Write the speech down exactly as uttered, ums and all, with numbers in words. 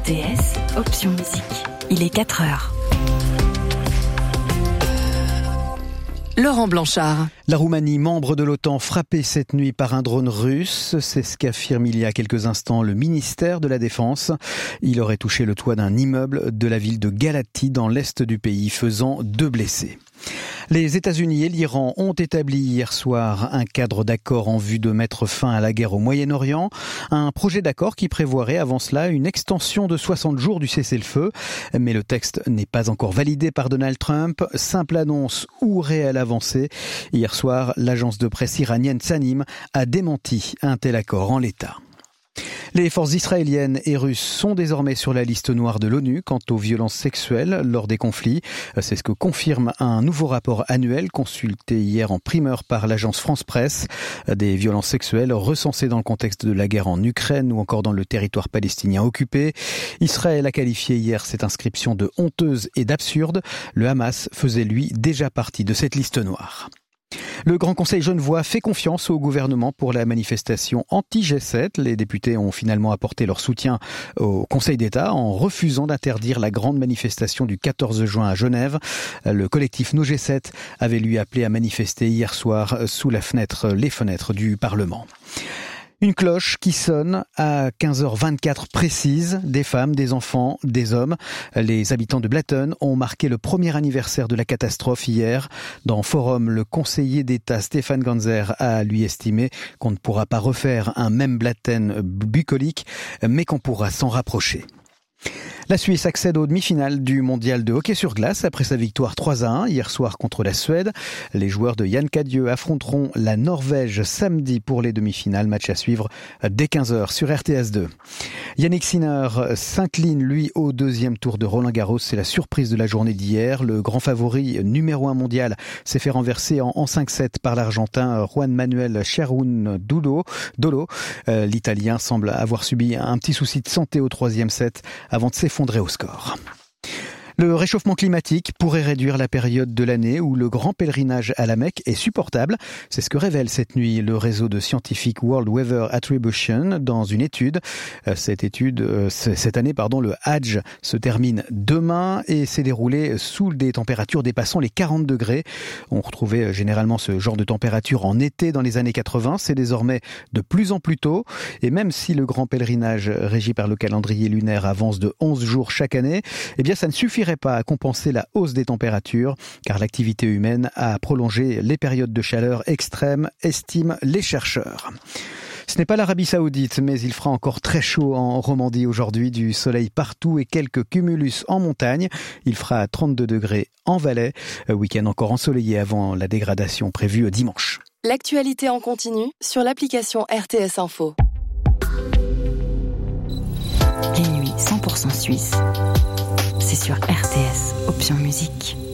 T S, option musique. Il est quatre heures. Laurent Blanchard. La Roumanie, membre de l'OTAN, frappée cette nuit par un drone russe. C'est ce qu'affirme il y a quelques instants le ministère de la Défense. Il aurait touché le toit d'un immeuble de la ville de Galati dans l'est du pays, faisant deux blessés. Les États-Unis et l'Iran ont établi hier soir un cadre d'accord en vue de mettre fin à la guerre au Moyen-Orient. Un projet d'accord qui prévoirait avant cela une extension de soixante jours du cessez-le-feu. Mais le texte n'est pas encore validé par Donald Trump. Simple annonce ou réelle avancée. Hier soir, l'agence de presse iranienne Tanim a démenti un tel accord en l'état. Les forces israéliennes et russes sont désormais sur la liste noire de l'ONU quant aux violences sexuelles lors des conflits. C'est ce que confirme un nouveau rapport annuel consulté hier en primeur par l'agence France Presse. Des violences sexuelles recensées dans le contexte de la guerre en Ukraine ou encore dans le territoire palestinien occupé. Israël a qualifié hier cette inscription de honteuse et d'absurde. Le Hamas faisait lui déjà partie de cette liste noire. Le Grand Conseil genevois fait confiance au gouvernement pour la manifestation anti-G sept. Les députés ont finalement apporté leur soutien au Conseil d'État en refusant d'interdire la grande manifestation du quatorze juin à Genève. Le collectif No G sept avait lui appelé à manifester hier soir sous la fenêtre, les fenêtres du Parlement. Une cloche qui sonne à quinze heures vingt-quatre précise, des femmes, des enfants, des hommes. Les habitants de Blatten ont marqué le premier anniversaire de la catastrophe hier. Dans Forum, le conseiller d'État Stéphane Ganzer a lui estimé qu'on ne pourra pas refaire un même Blatten bucolique, mais qu'on pourra s'en rapprocher. La Suisse accède aux demi-finales du mondial de hockey sur glace après sa victoire trois à un hier soir contre la Suède. Les joueurs de Yann Cadieux affronteront la Norvège samedi pour les demi-finales. Match à suivre dès quinze heures sur R T S deux. Yannick Sinner s'incline lui au deuxième tour de Roland Garros. C'est la surprise de la journée d'hier. Le grand favori numéro un mondial s'est fait renverser en, en cinq sept par l'Argentin Juan Manuel Cerúndolo. Dolo. Euh, L'Italien semble avoir subi un petit souci de santé au troisième set avant de s'effondrer au score. Le réchauffement climatique pourrait réduire la période de l'année où le grand pèlerinage à la Mecque est supportable. C'est ce que révèle cette nuit le réseau de scientifiques World Weather Attribution dans une étude. Cette étude, cette année, pardon, le Hajj se termine demain et s'est déroulé sous des températures dépassant les quarante degrés. On retrouvait généralement ce genre de température en été dans les années quatre-vingts. C'est désormais de plus en plus tôt. Et même si le grand pèlerinage régi par le calendrier lunaire avance de onze jours chaque année, eh bien, ça ne suffit pas à compenser la hausse des températures, car l'activité humaine a prolongé les périodes de chaleur extrêmes, estiment les chercheurs. Ce n'est pas l'Arabie Saoudite, mais il fera encore très chaud en Romandie aujourd'hui, du soleil partout et quelques cumulus en montagne. Il fera trente-deux degrés en Valais, week-end encore ensoleillé avant la dégradation prévue dimanche. L'actualité en continu sur l'application R T S Info. Les nuits cent pour cent suisses. C'est sur R T S, option musique.